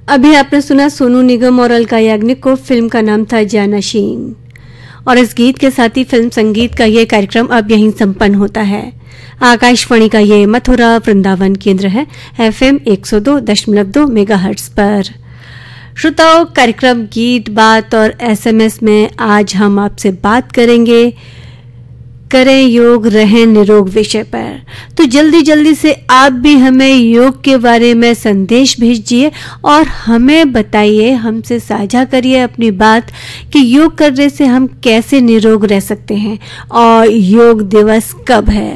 अभी आपने सुना सोनू निगम और अलका याग्निक को, फिल्म का नाम था जानशीन। और इस गीत के साथ ही फिल्म संगीत का ये कार्यक्रम अब यहीं संपन्न होता है। आकाशवाणी का ये मथुरा वृंदावन केंद्र है FM 102.2 मेगाहर्ट्ज पर। श्रोताओं, कार्यक्रम गीत बात और SMS में आज हम आपसे बात करेंगे करें योग रहें निरोग विषय पर। तो जल्दी जल्दी से आप भी हमें योग के बारे में संदेश भेजिए और हमें बताइए, हमसे साझा करिए अपनी बात कि योग करने से हम कैसे निरोग रह सकते हैं और योग दिवस कब है।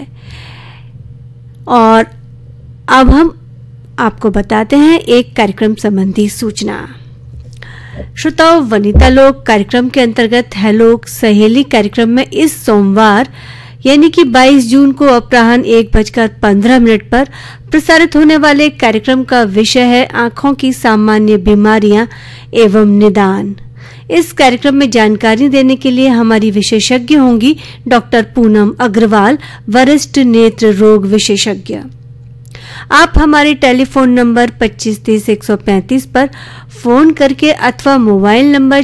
और अब हम आपको बताते हैं एक कार्यक्रम संबंधी सूचना। श्रोताओं, वनिता लोक कार्यक्रम के अंतर्गत हेलो सहेली कार्यक्रम में इस सोमवार यानी कि 22 जून को अपराह्न 1:15 पर प्रसारित होने वाले कार्यक्रम का विषय है आंखों की सामान्य बीमारियां एवं निदान। इस कार्यक्रम में जानकारी देने के लिए हमारी विशेषज्ञ होंगी डॉक्टर पूनम अग्रवाल, वरिष्ठ नेत्र रोग विशेषज्ञ। आप हमारे टेलीफोन नंबर 2530-135 पर फोन करके अथवा मोबाइल नंबर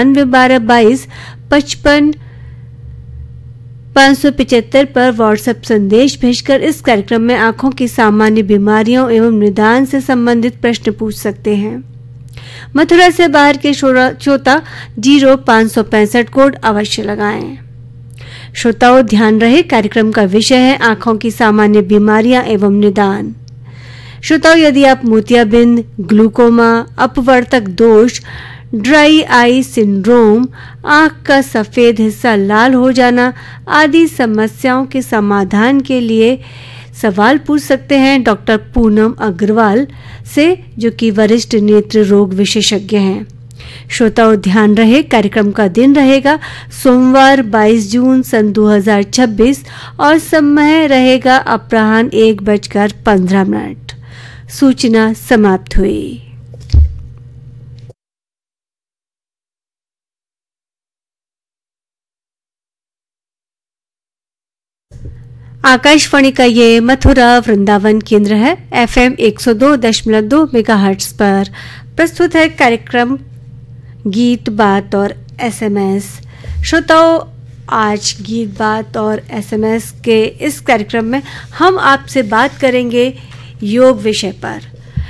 942255-575 पर व्हाट्सएप संदेश भेजकर इस कार्यक्रम में आंखों की सामान्य बीमारियों एवं निदान से संबंधित प्रश्न पूछ सकते हैं। मथुरा से बाहर के श्रोता 0565 कोड अवश्य लगाएं। श्रोताओं, ध्यान रहे कार्यक्रम का विषय है आंखों की सामान्य बीमारियां एवं निदान। श्रोताओं, यदि आप मोतियाबिंद, ग्लूकोमा, अपवर्तक दोष, ड्राई आई सिंड्रोम, आंख का सफेद हिस्सा लाल हो जाना आदि समस्याओं के समाधान के लिए सवाल पूछ सकते हैं डॉक्टर पूनम अग्रवाल से, जो कि वरिष्ठ नेत्र रोग विशेषज्ञ हैं। श्रोताओं, ध्यान रहे कार्यक्रम का दिन रहेगा सोमवार 22 जून सन 2026 और समय रहेगा अपराह्न 1:15। सूचना समाप्त हुई। आकाशवाणी का ये मथुरा वृंदावन केंद्र है FM 102.2 मेगाहर्ट्ज पर। प्रस्तुत है कार्यक्रम गीत बात और SMS। श्रोताओं, आज गीत बात और SMS के इस कार्यक्रम में हम आपसे बात करेंगे योग विषय पर।